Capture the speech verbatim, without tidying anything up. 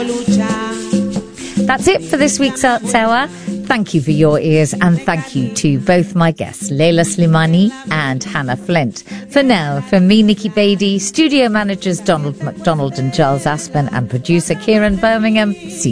That's it for this week's Arts Hour. Thank you for your ears, and thank you to both my guests, Leila Slimani and Hannah Flint. For now, from me, Nikki Beattie, studio managers Donald McDonald and Giles Aspen, and producer Kieran Birmingham, see